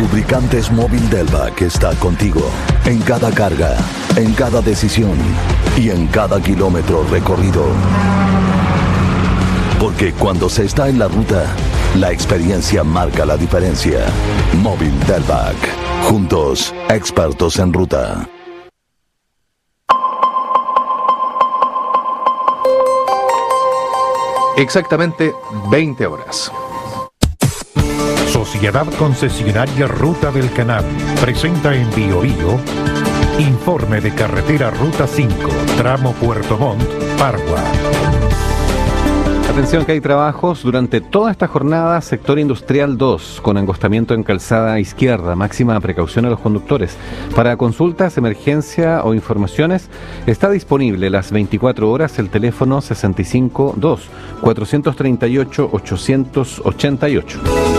Lubricantes Móvil Delvac está contigo en cada carga, en cada decisión y en cada kilómetro recorrido. Porque cuando se está en la ruta, la experiencia marca la diferencia. Móvil Delvac. Juntos, expertos en ruta. Exactamente 20 horas. Sociedad Concesionaria Ruta del Canal presenta en Bio Bio informe de carretera Ruta 5, tramo Puerto Montt, Pargua. Atención que hay trabajos durante toda esta jornada, sector industrial 2, con angostamiento en calzada izquierda, máxima precaución a los conductores. Para consultas, emergencia o informaciones, está disponible las 24 horas el teléfono 652 438 888.